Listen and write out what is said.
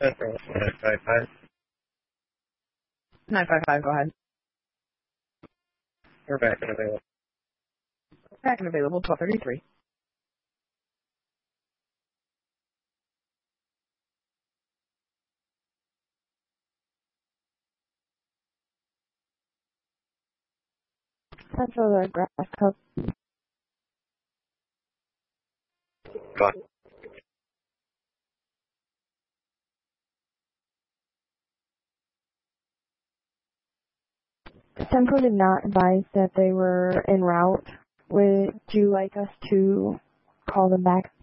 Central 955. 955, go ahead. We're back and available. Back and available, 1233. Central Grass Cup. Got it. Central did not advise that they were en route. Would you like us to call them back?